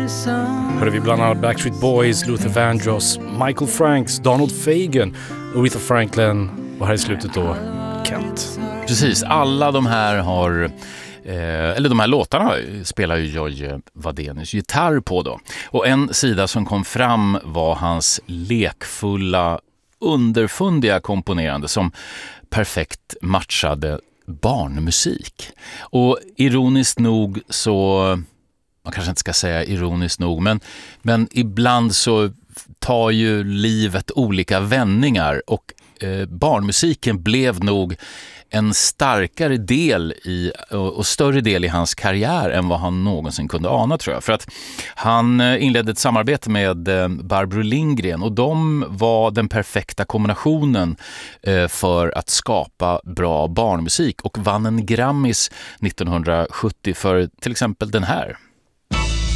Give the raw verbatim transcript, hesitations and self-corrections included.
Hörde vi bland annat Backstreet Boys, Luther Vandross, Michael Franks, Donald Fagen, Aretha Franklin och här i slutet då Kent. Precis, alla de här har eh, eller de här låtarna spelar ju George Wadenius gitarr på då. Och en sida som kom fram var hans lekfulla, underfundiga komponerande som perfekt matchade barnmusik. Och ironiskt nog så, man kanske inte ska säga ironiskt nog, men, men ibland så tar ju livet olika vändningar och eh, barnmusiken blev nog en starkare del i, och, och större del i hans karriär än vad han någonsin kunde ana, tror jag. För att han inledde ett samarbete med eh, Barbro Lindgren och de var den perfekta kombinationen eh, för att skapa bra barnmusik och vann en Grammis nittonhundrasjuttio för till exempel den här.